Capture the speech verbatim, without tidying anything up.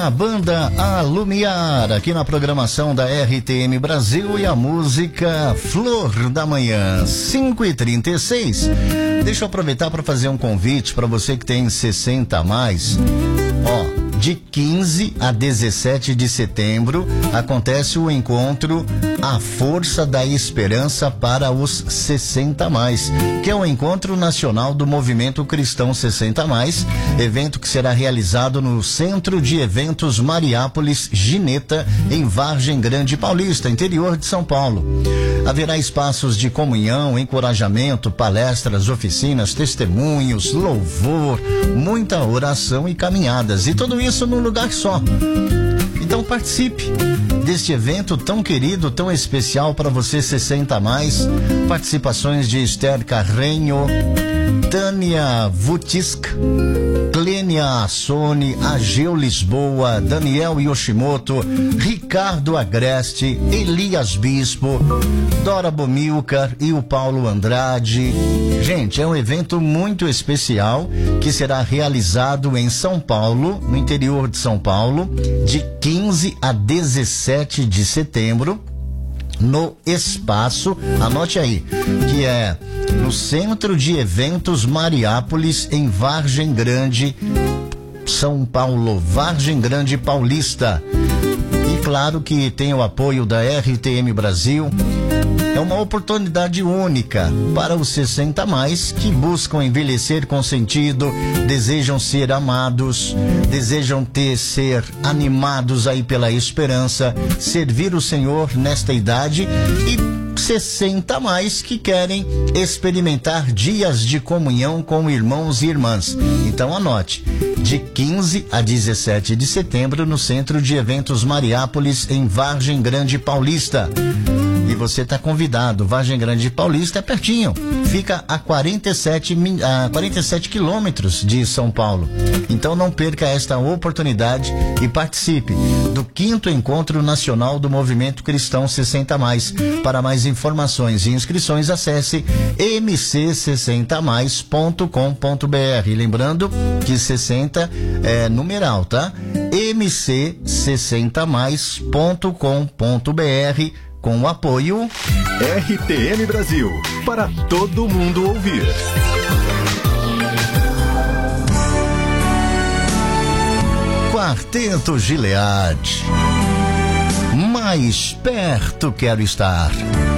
a banda Alumiar, aqui na programação da R T M Brasil, e a música Flor da Manhã, cinco e trinta e seis. Deixa eu aproveitar para fazer um convite para você que tem sessenta a mais. Ó, de quinze a dezessete de setembro acontece o encontro A Força da Esperança para os sessenta a mais, que é o encontro nacional do Movimento Cristão sessenta a mais, evento que será realizado no Centro de Eventos Mariápolis Gineta, em Vargem Grande Paulista, interior de São Paulo. Haverá espaços de comunhão, encorajamento, palestras, oficinas, testemunhos, louvor, muita oração e caminhadas, e tudo isso num lugar só. Então participe deste evento tão querido, tão especial para você sessenta a mais. Participações de Esther Carrenho, Tânia Vutisk, Clênia Assone, Ageu Lisboa, Daniel Yoshimoto, Ricardo Agreste, Elias Bispo, Dora Bomilcar e o Paulo Andrade. Gente, é um evento muito especial que será realizado em São Paulo, no interior de São Paulo, de quinze a dezessete de setembro, no espaço, anote aí, que é no Centro de Eventos Mariápolis, em Vargem Grande, São Paulo, Vargem Grande Paulista. E claro que tem o apoio da R T M Brasil. É uma oportunidade única para os sessenta a mais que buscam envelhecer com sentido, desejam ser amados, desejam ter, ser animados aí pela esperança, servir o Senhor nesta idade, e sessenta a mais que querem experimentar dias de comunhão com irmãos e irmãs. Então anote, de quinze a dezessete de setembro no Centro de Eventos Mariápolis, em Vargem Grande Paulista. E você está convidado. Vargem Grande Paulista é pertinho, fica a quarenta e sete, a quarenta e sete quilômetros de São Paulo. Então não perca esta oportunidade e participe do quinto Encontro Nacional do Movimento Cristão sessenta a mais. Para mais informações e inscrições, acesse m c sessenta mais ponto com ponto b r. Lembrando que sessenta é numeral, tá? m c sessenta mais ponto com ponto b r, com o apoio R T M Brasil, para todo mundo ouvir. Quarteto Gilead, mais perto quero estar.